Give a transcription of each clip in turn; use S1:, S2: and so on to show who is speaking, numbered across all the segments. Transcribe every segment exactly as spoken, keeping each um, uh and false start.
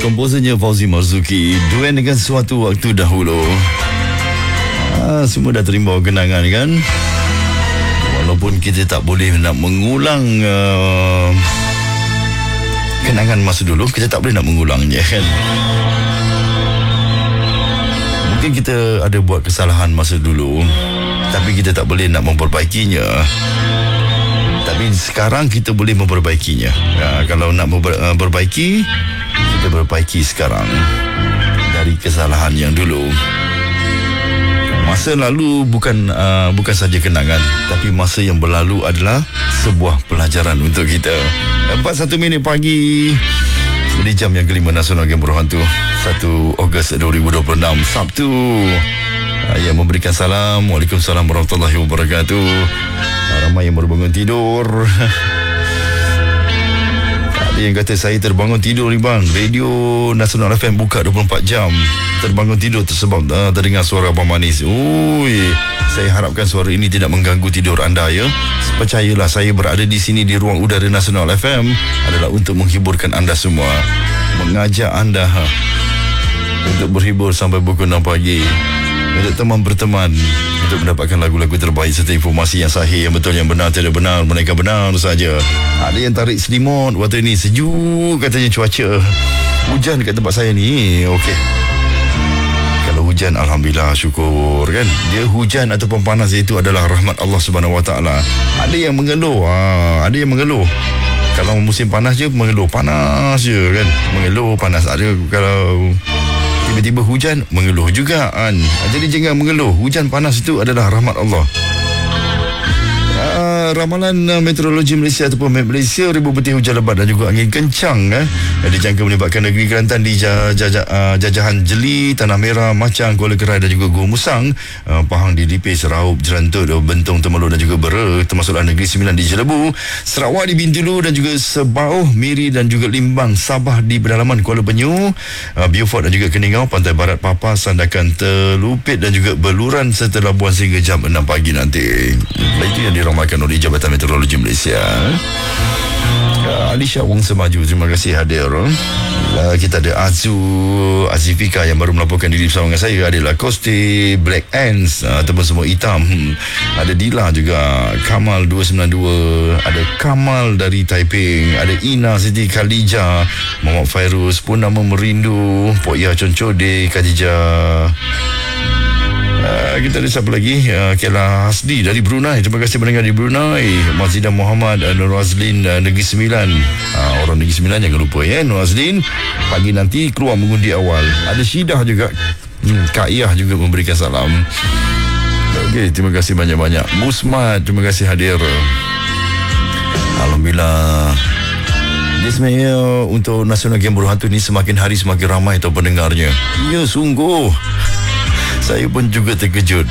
S1: komposernya Fauzi Marzuki, duet dengan Suatu Waktu Dahulu. Ah, semua dah terima kenangan kan? Walaupun kita tak boleh nak mengulang uh, kenangan masa dulu, kita tak boleh nak mengulangnya kan? Mungkin kita ada buat kesalahan masa dulu, tapi kita tak boleh nak memperbaikinya. Tapi sekarang kita boleh memperbaikinya. Ya, kalau nak memperbaiki, kita perbaiki sekarang dari kesalahan yang dulu. Masa lalu bukan uh, bukan saja kenangan, tapi masa yang berlalu adalah sebuah pelajaran untuk kita. empat puluh satu minit pagi di jam yang kelima Nasional Game Berhantu, satu Ogos dua ribu dua puluh enam, Sabtu. Uh, yang memberikan salam, Waalaikumsalam warahmatullahi wabarakatuh. Uh, ramai yang baru bangun tidur. Ada yang kata saya terbangun tidur ni bang, radio Nasional F M buka dua puluh empat jam. Terbangun tidur tersebab uh, terdengar suara Abang Manis. Ui, saya harapkan suara ini tidak mengganggu tidur anda ya. Percayalah, saya berada di sini di ruang udara Nasional F M adalah untuk menghiburkan anda semua, mengajak anda ha, untuk berhibur sampai pukul enam pagi, untuk teman berteman, untuk mendapatkan lagu-lagu terbaik serta informasi yang sahih, yang betul, yang benar, tidak benar, mereka benar saja. Ada yang tarik selimut waktu ini, sejuk katanya cuaca. Hujan kat tempat saya ni, okey. Kalau hujan, alhamdulillah, syukur kan. Dia hujan ataupun panas itu adalah rahmat Allah Subhanahu Wa Taala. Ada yang mengeluh, ha, ada yang mengeluh. Kalau musim panas je mengeluh, panas je kan, mengeluh panas. Ada kalau tiba-tiba hujan, mengeluh juga kan. Jadi jangan mengeluh. Hujan panas itu adalah rahmat Allah. Uh, ramalan uh, Meteorologi Malaysia ataupun M E T Malaysia, ribu betih hujan lebat dan juga angin kencang eh, dijangka menyebabkan negeri Kelantan di jajah, uh, jajahan Jeli, Tanah Merah, Macang, Kuala Kerai dan juga Gua Musang, uh, Pahang di Lipis, Raup, Jerantut, Bentong, Temerloh dan juga Bera, termasuklah Negeri Sembilan di Jelebu, Sarawak di Bintulu dan juga Sebauh, Miri dan juga Limbang, Sabah di pedalaman Kuala Penyu, uh, Beaufort dan juga Keningau, Pantai Barat Papa, Sandakan Telupit dan juga Beluran serta Labuan sehingga jam enam pagi nanti. Itu yang diramalkan oleh Jabatan Meteorologi Malaysia. uh, Alisha Wong Semaju, terima kasih hadir. uh, Kita ada Azu Azifika yang baru melaporkan diri bersama dengan saya. Ada Lacoste, Black Ants uh, ataupun semua hitam. hmm. Ada Dila juga, Kamal dua sembilan dua, ada Kamal dari Taiping, ada Ina Siti Khalija, Muhammad Fairuz, Purnama Merindu, Pok Ya Concode, Khadijah. Uh, kita ada siapa lagi? Uh, Kela Hasdi dari Brunei. Terima kasih mendengar di Brunei. Mazidah Muhammad, uh, Nur Azlin, uh, Negeri Sembilan. Uh, orang Negeri Sembilan jangan lupa ya, Nur Azlin. Pagi nanti keluar mengundi awal. Ada Syidah juga. Hmm, Kak Iyah juga memberikan salam. Okey, terima kasih banyak-banyak. Musmat, terima kasih hadir. Alhamdulillah. Dia sebenarnya untuk Nasional Game Berhantu ni semakin hari semakin ramai tau pendengarnya. Ya, sungguh. Saya pun juga terkejut.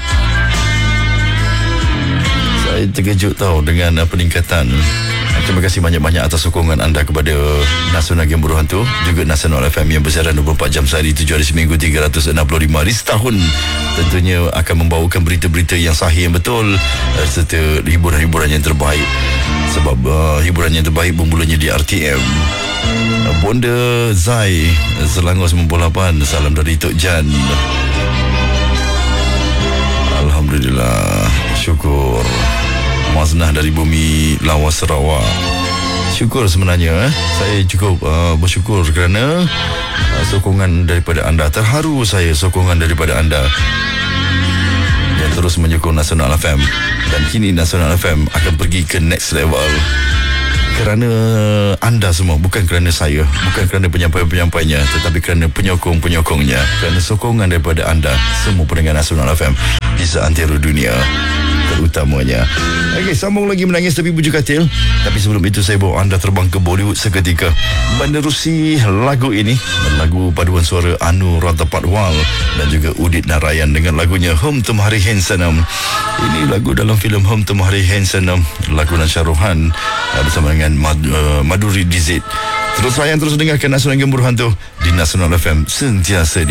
S1: Saya terkejut tahu dengan uh, peningkatan. Terima kasih banyak-banyak atas sokongan anda kepada Nasional Game Berhantu, juga Nasional F M yang bersiaran dua puluh empat jam sehari, tujuh hari seminggu, tiga ratus enam puluh lima hari setahun. Tentunya akan membawakan berita-berita yang sahih, yang betul, uh, serta hiburan-hiburan yang terbaik. Sebab uh, hiburan yang terbaik bermulanya di R T M. uh, Bonda Zai, Selangor sembilan puluh lapan. Salam dari Tok Jan. Alhamdulillah, syukur. Maznah dari Bumi Lawas, Sarawak. Syukur sebenarnya eh. Saya cukup uh, bersyukur kerana uh, sokongan daripada anda. Terharu saya sokongan daripada anda yang terus menyokong Nasional F M. Dan kini Nasional F M akan pergi ke next level kerana anda semua, bukan kerana saya, bukan kerana penyampai-penyampainya, tetapi kerana penyokong-penyokongnya, kerana sokongan daripada anda semua pendengar Nasional F M di seantero dunia terutamanya. Okey, sambung lagi Menangis Tepi Bujuk Katil. Tapi sebelum itu saya bawa anda terbang ke Bollywood seketika. Menerusi lagu ini, lagu paduan suara Anu Ratapatwal dan juga Udit Narayan dengan lagunya Hum Tumhari Handsome. Ini lagu dalam filem Hum Tumhari Handsome, lagu Shahruhan bersama dengan Mad- uh, Madhuri Dixit. Terus layan, terus dengarkan Nasional Game Berhantu di Nasional F M sentiasa di